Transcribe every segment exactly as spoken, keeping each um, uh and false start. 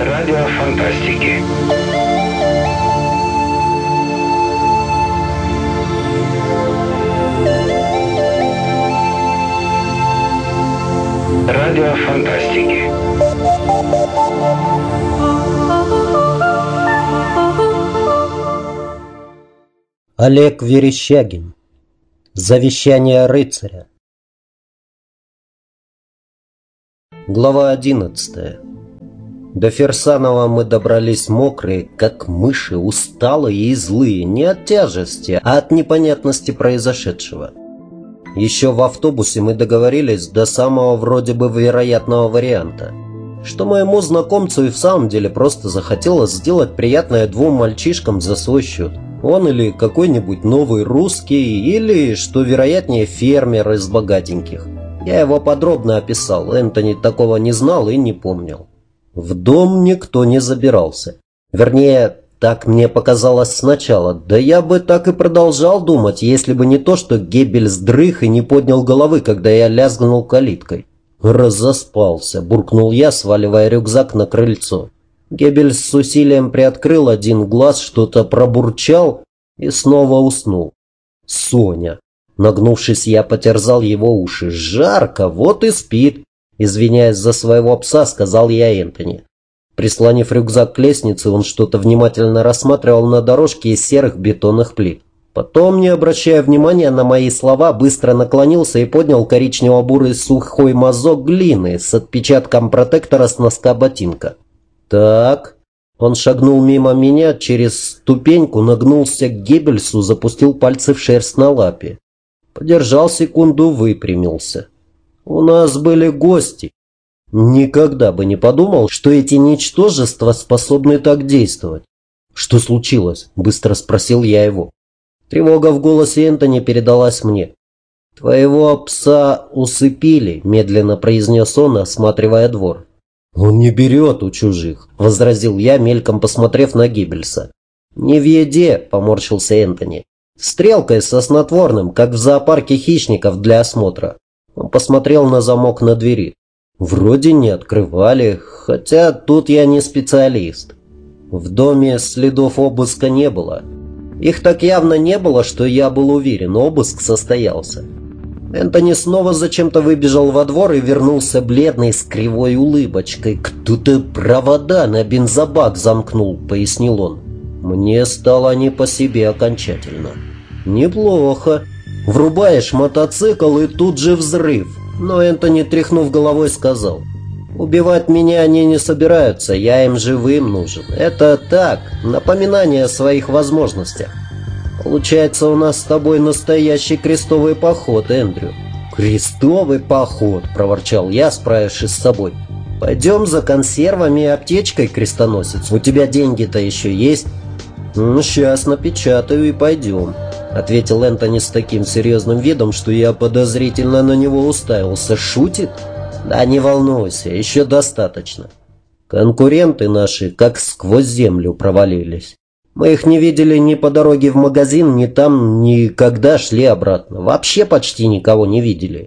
Радио фантастики. Радио фантастики. Олег Верещагин. Завещание рыцаря. Глава одиннадцатая. До Ферсанова мы добрались мокрые, как мыши, усталые и злые, не от тяжести, а от непонятности произошедшего. Еще в автобусе мы договорились до самого вроде бы вероятного варианта, что моему знакомцу и в самом деле просто захотелось сделать приятное двум мальчишкам за свой счет. Он или какой-нибудь новый русский, или, что вероятнее, фермер из богатеньких. Я его подробно описал, Энтони такого не знал и не помнил. В дом никто не забирался. Вернее, так мне показалось сначала. Да я бы так и продолжал думать, если бы не то, что Геббельс дрых и не поднял головы, когда я лязгнул калиткой. «Разоспался», — буркнул я, сваливая рюкзак на крыльцо. Геббельс с усилием приоткрыл один глаз, что-то пробурчал и снова уснул. «Соня». Нагнувшись, я потерзал его уши. «Жарко, вот и спит». Извиняясь за своего пса, сказал я Энтони. Прислонив рюкзак к лестнице, он что-то внимательно рассматривал на дорожке из серых бетонных плит. Потом, не обращая внимания на мои слова, быстро наклонился и поднял коричнево-бурый сухой мазок глины с отпечатком протектора с носка ботинка. «Так». Он шагнул мимо меня, через ступеньку нагнулся к Геббельсу, запустил пальцы в шерсть на лапе. Подержал секунду, выпрямился. «У нас были гости. Никогда бы не подумал, что эти ничтожества способны так действовать». «Что случилось?» – быстро спросил я его. Тревога в голосе Энтони передалась мне. «Твоего пса усыпили», – медленно произнес он, осматривая двор. «Он не берет у чужих», – возразил я, мельком посмотрев на Геббельса. «Не в еде», – поморщился Энтони. «Стрелкой со снотворным, как в зоопарке хищников для осмотра». Он посмотрел на замок на двери. Вроде не открывали, хотя тут я не специалист. В доме следов обыска не было. Их так явно не было, что я был уверен, обыск состоялся. Энтони снова зачем-то выбежал во двор и вернулся бледный с кривой улыбочкой. «Кто-то провода на бензобак замкнул», — пояснил он. Мне стало не по себе окончательно. «Неплохо. Врубаешь мотоцикл и тут же взрыв». Но Энтони, тряхнув головой, сказал: «Убивать меня они не собираются, я им живым нужен. Это так, напоминание о своих возможностях. Получается, у нас с тобой настоящий крестовый поход, Эндрю». «Крестовый поход», — проворчал я, справившись с собой. «Пойдем за консервами и аптечкой, крестоносец. У тебя деньги-то еще есть?» «Ну, сейчас напечатаю и пойдем», — ответил Энтони с таким серьезным видом, что я подозрительно на него уставился. «Шутит?» «Да не волнуйся, еще достаточно. Конкуренты наши как сквозь землю провалились. Мы их не видели ни по дороге в магазин, ни там, ни когда шли обратно. Вообще почти никого не видели».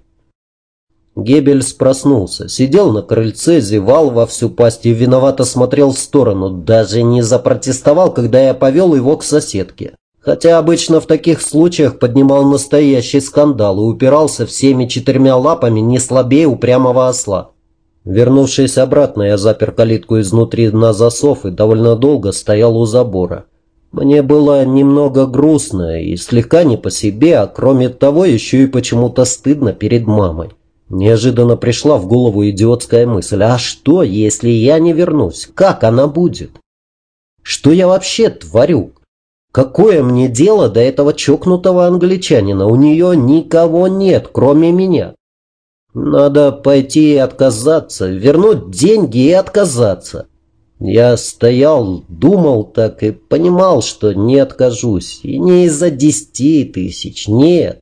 Геббельс проснулся, сидел на крыльце, зевал во всю пасть и виновато смотрел в сторону, даже не запротестовал, когда я повел его к соседке. Хотя обычно в таких случаях поднимал настоящий скандал и упирался всеми четырьмя лапами не слабее упрямого осла. Вернувшись обратно, я запер калитку изнутри на засов и довольно долго стоял у забора. Мне было немного грустно и слегка не по себе, а кроме того еще и почему-то стыдно перед мамой. Неожиданно пришла в голову идиотская мысль: а что, если я не вернусь? Как она будет? Что я вообще творю? Какое мне дело до этого чокнутого англичанина? У нее никого нет, кроме меня. Надо пойти и отказаться, вернуть деньги и отказаться. Я стоял, думал так и понимал, что не откажусь. И не из-за десяти тысяч, нет.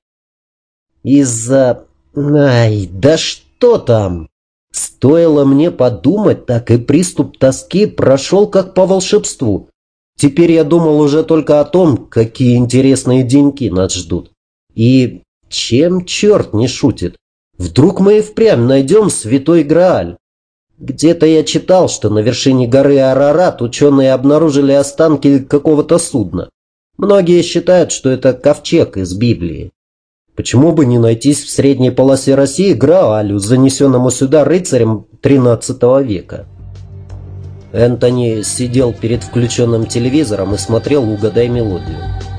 Из-за... Ай, да что там? Стоило мне подумать, так и приступ тоски прошел как по волшебству. Теперь я думал уже только о том, какие интересные деньки нас ждут. И чем черт не шутит? Вдруг мы и впрямь найдем святой Грааль? Где-то я читал, что на вершине горы Арарат ученые обнаружили останки какого-то судна. Многие считают, что это ковчег из Библии. Почему бы не найтись в средней полосе России Граалю, занесенному сюда рыцарем тринадцатого века? Энтони сидел перед включенным телевизором и смотрел «Угадай мелодию».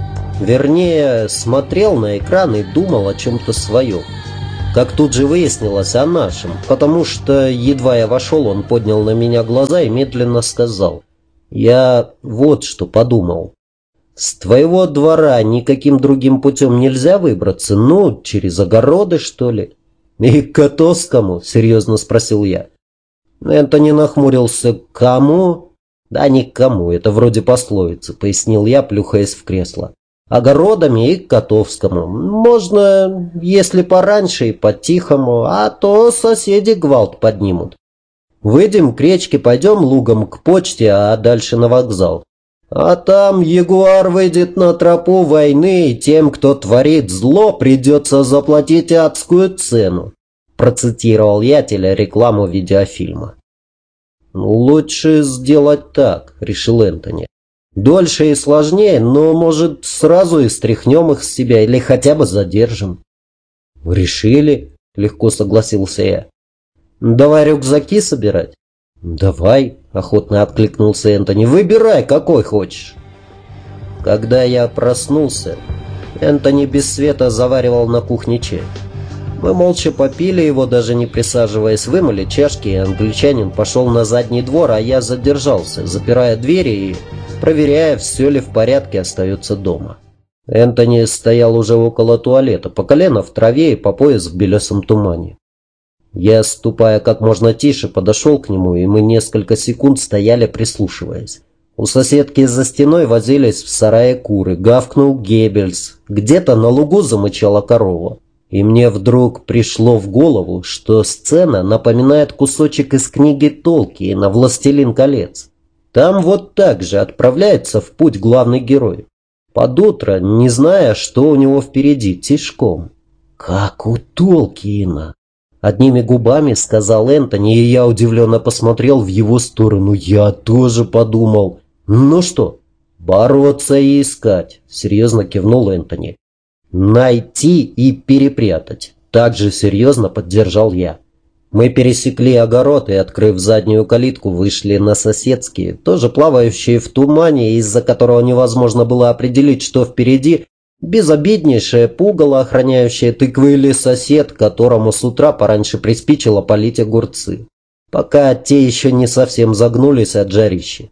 Вернее, смотрел на экран и думал о чем-то своем. Как тут же выяснилось, о нашем, потому что, едва я вошел, он поднял на меня глаза и медленно сказал: «Я вот что подумал. С твоего двора никаким другим путем нельзя выбраться? Ну, через огороды, что ли?» «И к Котовскому?» — серьезно спросил я. Энтони нахмурился. «Кому?» «Да ни к кому, это вроде пословицы», — пояснил я, плюхаясь в кресло. «Огородами и к Котовскому. Можно, если пораньше и по-тихому, а то соседи гвалт поднимут. Выйдем к речке, пойдем лугом к почте, а дальше на вокзал. А там ягуар выйдет на тропу войны, и тем, кто творит зло, придется заплатить адскую цену», — процитировал я телерекламу видеофильма. «Ну, лучше сделать так», — решил Энтони. «Дольше и сложнее, но, может, сразу и стряхнем их с себя или хотя бы задержим». «Решили», — легко согласился я. «Давай рюкзаки собирать?» «Давай», — охотно откликнулся Энтони. «Выбирай, какой хочешь». Когда я проснулся, Энтони без света заваривал на кухне чай. Мы молча попили его, даже не присаживаясь, вымыли чашки, и англичанин пошел на задний двор, а я задержался, запирая двери и проверяя, все ли в порядке, остается дома. Энтони стоял уже около туалета, по колено в траве и по пояс в белесом тумане. Я, ступая как можно тише, подошел к нему, и мы несколько секунд стояли, прислушиваясь. У соседки за стеной возились в сарае куры, гавкнул Геббельс, где-то на лугу замычала корова. И мне вдруг пришло в голову, что сцена напоминает кусочек из книги Толкиена «Властелин колец». Там вот так же отправляется в путь главный герой. Под утро, не зная, что у него впереди, тишком. «Как у Толкиена!» Одними губами сказал Энтони, и я удивленно посмотрел в его сторону. Я тоже подумал. «Ну что, бороться и искать», — серьезно кивнул Энтони. «Найти и перепрятать», — также серьезно поддержал я. Мы пересекли огород и, открыв заднюю калитку, вышли на соседские, тоже плавающие в тумане, из-за которого невозможно было определить, что впереди, безобиднейшее пугало, охраняющее тыквы, или сосед, которому с утра пораньше приспичило полить огурцы, пока те еще не совсем загнулись от жарища.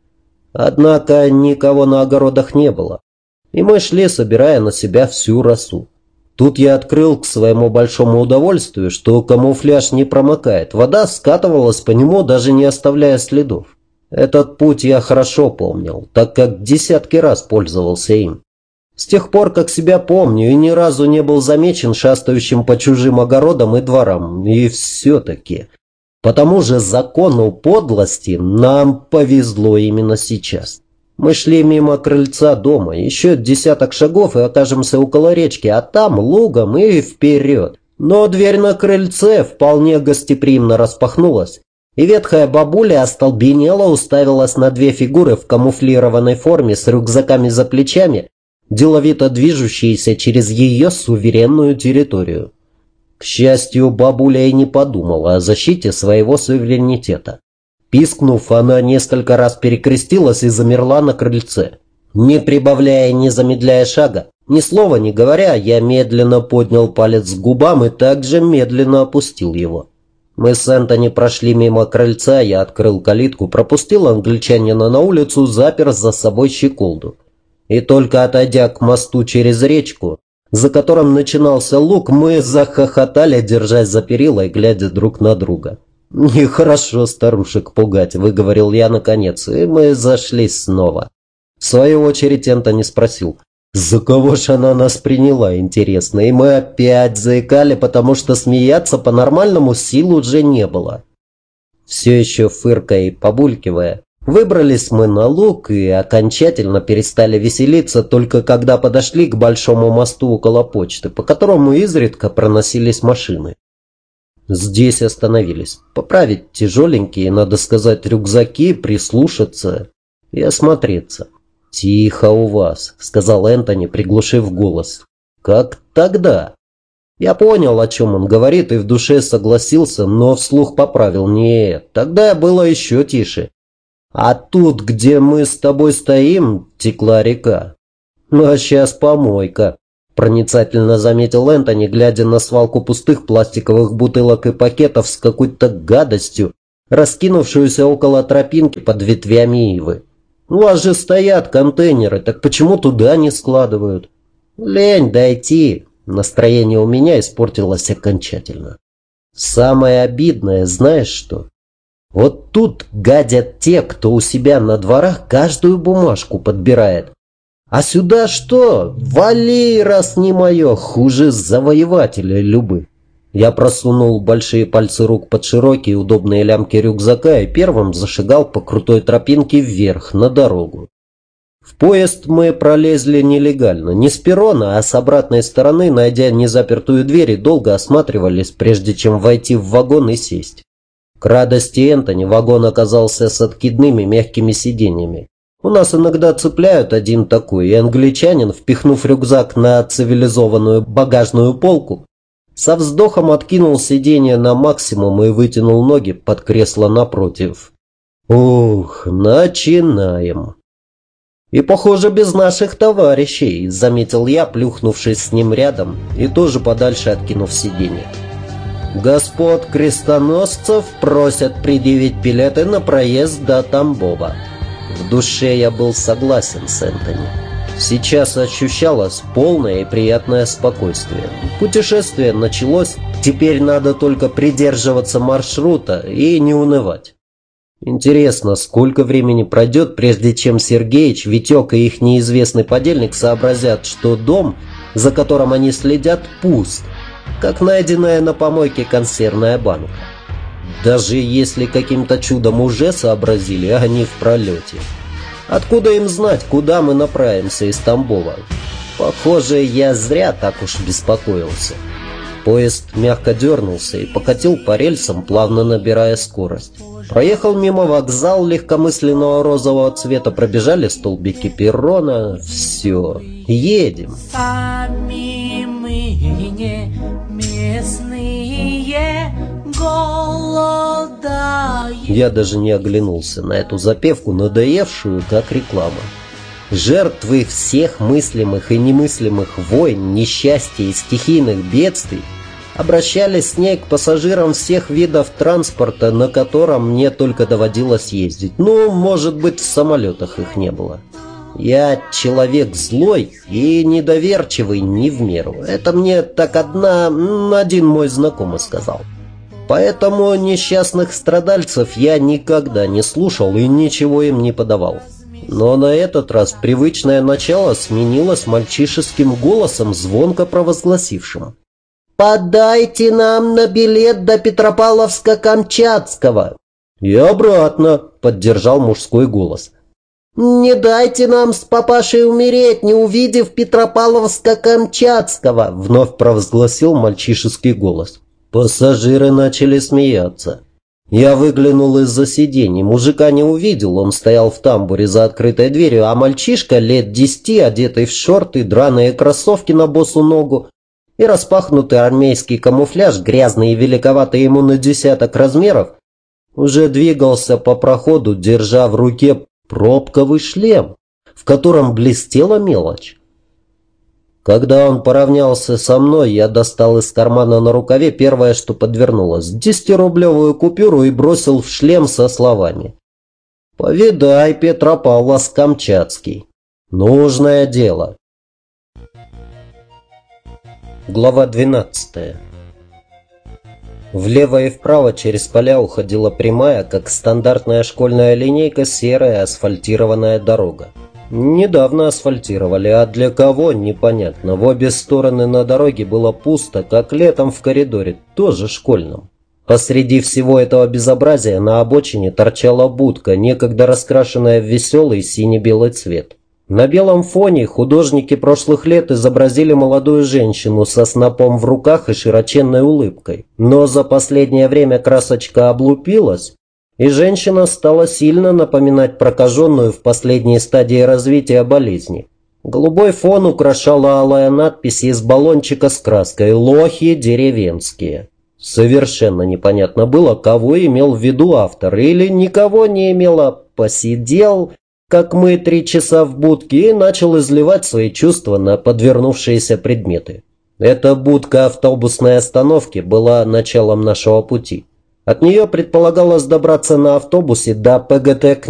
Однако никого на огородах не было, и мы шли, собирая на себя всю росу. Тут я открыл к своему большому удовольствию, что камуфляж не промокает, вода скатывалась по нему, даже не оставляя следов. Этот путь я хорошо помнил, так как десятки раз пользовался им. С тех пор, как себя помню, и ни разу не был замечен шастающим по чужим огородам и дворам. И все-таки, по тому же закону подлости, нам повезло именно сейчас. Мы шли мимо крыльца дома, еще десяток шагов и окажемся около речки, а там лугом и вперед. Но дверь на крыльце вполне гостеприимно распахнулась, и ветхая бабуля остолбенела, уставилась на две фигуры в камуфлированной форме с рюкзаками за плечами, деловито движущиеся через ее суверенную территорию. К счастью, бабуля и не подумала о защите своего суверенитета. Пискнув, она несколько раз перекрестилась и замерла на крыльце. Не прибавляя, не замедляя шага, ни слова не говоря, я медленно поднял палец к губам и также медленно опустил его. Мы с Энтони прошли мимо крыльца, я открыл калитку, пропустил англичанина на улицу, запер за собой щеколду. И только отойдя к мосту через речку, за которым начинался луг, мы захохотали, держась за перила и глядя друг на друга. «Нехорошо старушек пугать», — выговорил я наконец, и мы зашлись снова. В свою очередь Энтони спросил: «За кого ж она нас приняла, интересно?» И мы опять заикали, потому что смеяться по-нормальному сил уже не было. Все еще фыркая и побулькивая, выбрались мы на луг и окончательно перестали веселиться, только когда подошли к большому мосту около почты, по которому изредка проносились машины. Здесь остановились. Поправить тяжеленькие, надо сказать, рюкзаки, прислушаться и осмотреться. «Тихо у вас», — сказал Энтони, приглушив голос. «Как тогда?» Я понял, о чем он говорит, и в душе согласился, но вслух поправил. «Нет, тогда было еще тише. А тут, где мы с тобой стоим, текла река. Ну а сейчас помойка», — проницательно заметил Энтони, глядя на свалку пустых пластиковых бутылок и пакетов с какой-то гадостью, раскинувшуюся около тропинки под ветвями ивы. «У вас же стоят контейнеры, так почему туда не складывают?» «Лень дойти». Настроение у меня испортилось окончательно. Самое обидное, знаешь что? Вот тут гадят те, кто у себя на дворах каждую бумажку подбирает. А сюда что? Вали, раз не мое, хуже завоевателя любы. Я просунул большие пальцы рук под широкие удобные лямки рюкзака и первым зашагал по крутой тропинке вверх, на дорогу. В поезд мы пролезли нелегально, не с перрона, а с обратной стороны, найдя незапертую дверь, и долго осматривались, прежде чем войти в вагон и сесть. К радости Энтони вагон оказался с откидными мягкими сиденьями. У нас иногда цепляют один такой, и англичанин, впихнув рюкзак на цивилизованную багажную полку, со вздохом откинул сиденье на максимум и вытянул ноги под кресло напротив. «Ух, начинаем!» «И, похоже, без наших товарищей», — заметил я, плюхнувшись с ним рядом и тоже подальше откинув сиденье. «Господ крестоносцев просят предъявить билеты на проезд до Тамбова». В душе я был согласен с Энтони. Сейчас ощущалось полное и приятное спокойствие. Путешествие началось, теперь надо только придерживаться маршрута и не унывать. Интересно, сколько времени пройдет, прежде чем Сергеич, Витек и их неизвестный подельник сообразят, что дом, за которым они следят, пуст, как найденная на помойке консервная банка. Даже если каким-то чудом уже сообразили, они в пролете. Откуда им знать, куда мы направимся из Тамбова? Похоже, я зря так уж беспокоился. Поезд мягко дернулся и покатил по рельсам, плавно набирая скорость. Проехал мимо вокзал легкомысленного розового цвета, пробежали столбики перрона. Все, едем. Сами мы не местные, голодаем. Я даже не оглянулся на эту запевку, надоевшую как реклама. Жертвы всех мыслимых и немыслимых войн, несчастий и стихийных бедствий обращались с ней к пассажирам всех видов транспорта, на котором мне только доводилось ездить. Ну, может быть, в самолетах их не было. Я человек злой и недоверчивый не в меру. Это мне так одна, один мой знакомый сказал. Поэтому несчастных страдальцев я никогда не слушал и ничего им не подавал. Но на этот раз привычное начало сменилось мальчишеским голосом, звонко провозгласившим: «Подайте нам на билет до Петропавловска-Камчатского!» «И обратно!» — поддержал мужской голос. «Не дайте нам с папашей умереть, не увидев Петропавловска-Камчатского!» — вновь провозгласил мальчишеский голос. Пассажиры начали смеяться. Я выглянул из-за сидений. Мужика не увидел, он стоял в тамбуре за открытой дверью, а мальчишка лет десяти, одетый в шорты, драные кроссовки на босу ногу и распахнутый армейский камуфляж, грязный и великоватый ему на десяток размеров, уже двигался по проходу, держа в руке пробковый шлем, в котором блестела мелочь. Когда он поравнялся со мной, я достал из кармана на рукаве первое, что подвернулось, десятирублевую купюру, и бросил в шлем со словами: «Повидай, Петропавловск-Камчатский. Нужное дело». Глава двенадцатая. Влево и вправо через поля уходила прямая, как стандартная школьная линейка, серая асфальтированная дорога. Недавно асфальтировали, а для кого — непонятно. В обе стороны на дороге было пусто, как летом в коридоре, тоже школьном. Посреди всего этого безобразия на обочине торчала будка, некогда раскрашенная в веселый сине-белый цвет. На белом фоне художники прошлых лет изобразили молодую женщину со снопом в руках и широченной улыбкой. Но за последнее время красочка облупилась, и женщина стала сильно напоминать прокаженную в последней стадии развития болезни. Голубой фон украшала алая надпись из баллончика с краской «Лохи деревенские». Совершенно непонятно было, кого имел в виду автор, или никого не имел, а посидел, как мы, три часа в будке, и начал изливать свои чувства на подвернувшиеся предметы. Эта будка автобусной остановки была началом нашего пути. От нее предполагалось добраться на автобусе до ПГТ